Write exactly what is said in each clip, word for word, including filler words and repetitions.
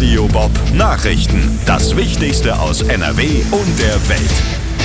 Radio Bob Nachrichten. Das Wichtigste aus N R W und der Welt.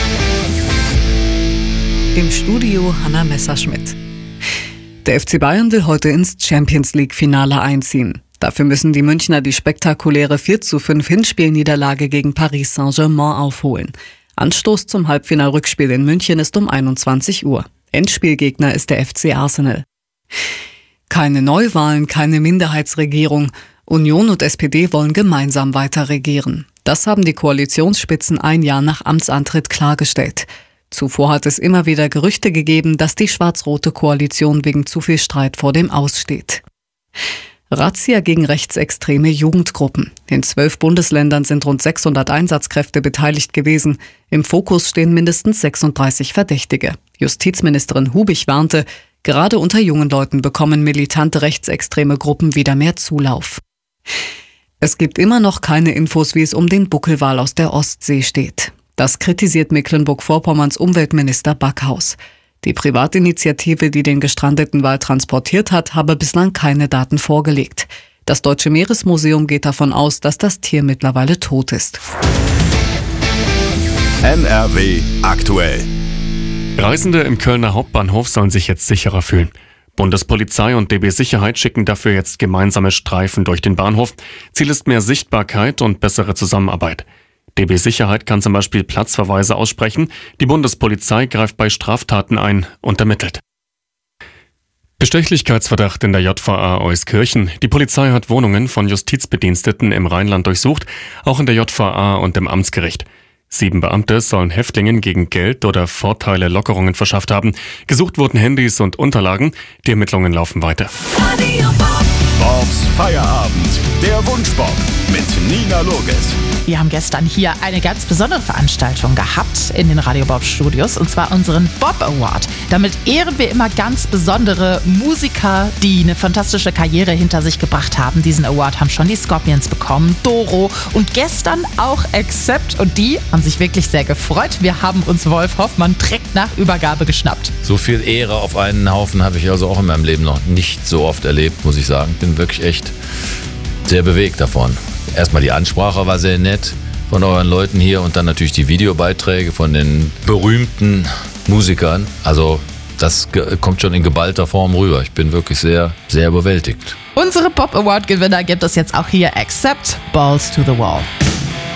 Im Studio Hanna Messerschmidt. Der F C Bayern will heute ins Champions-League-Finale einziehen. Dafür müssen die Münchner die spektakuläre vier zu fünf Hinspielniederlage gegen Paris Saint-Germain aufholen. Anstoß zum Halbfinal-Rückspiel in München ist um einundzwanzig Uhr. Endspielgegner ist der F C Arsenal. Keine Neuwahlen, keine Minderheitsregierung. Union und S P D wollen gemeinsam weiter regieren. Das haben die Koalitionsspitzen ein Jahr nach Amtsantritt klargestellt. Zuvor hat es immer wieder Gerüchte gegeben, dass die schwarz-rote Koalition wegen zu viel Streit vor dem Aus steht. Razzia gegen rechtsextreme Jugendgruppen. In zwölf Bundesländern sind rund sechshundert Einsatzkräfte beteiligt gewesen. Im Fokus stehen mindestens sechsunddreißig Verdächtige. Justizministerin Hubig warnte, gerade unter jungen Leuten bekommen militante rechtsextreme Gruppen wieder mehr Zulauf. Es gibt immer noch keine Infos, wie es um den Buckelwal aus der Ostsee steht. Das kritisiert Mecklenburg-Vorpommerns Umweltminister Backhaus. Die Privatinitiative, die den gestrandeten Wal transportiert hat, habe bislang keine Daten vorgelegt. Das Deutsche Meeresmuseum geht davon aus, dass das Tier mittlerweile tot ist. N R W aktuell. Reisende im Kölner Hauptbahnhof sollen sich jetzt sicherer fühlen. Bundespolizei und D B Sicherheit schicken dafür jetzt gemeinsame Streifen durch den Bahnhof. Ziel ist mehr Sichtbarkeit und bessere Zusammenarbeit. D B Sicherheit kann zum Beispiel Platzverweise aussprechen. Die Bundespolizei greift bei Straftaten ein und ermittelt. Bestechlichkeitsverdacht in der J V A Euskirchen. Die Polizei hat Wohnungen von Justizbediensteten im Rheinland durchsucht, auch in der J V A und im Amtsgericht. Sieben Beamte sollen Häftlingen gegen Geld oder Vorteile Lockerungen verschafft haben. Gesucht wurden Handys und Unterlagen. Die Ermittlungen laufen weiter. Bobs Feierabend. Der Wunschbob mit Nina Loges. Wir haben gestern hier eine ganz besondere Veranstaltung gehabt in den Radio Bob Studios, und zwar unseren Bob Award. Damit ehren wir immer ganz besondere Musiker, die eine fantastische Karriere hinter sich gebracht haben. Diesen Award haben schon die Scorpions bekommen, Doro und gestern auch Accept, und die haben sich wirklich sehr gefreut. Wir haben uns Wolf Hoffmann direkt nach Übergabe geschnappt. So viel Ehre auf einen Haufen habe ich also auch in meinem Leben noch nicht so oft erlebt, muss ich sagen. Ich bin wirklich echt sehr bewegt davon. Erstmal die Ansprache war sehr nett von euren Leuten hier und dann natürlich die Videobeiträge von den berühmten Musikern. Also das kommt schon in geballter Form rüber. Ich bin wirklich sehr, sehr überwältigt. Unsere Pop Award Gewinner gibt es jetzt auch hier. Accept, Balls to the Wall.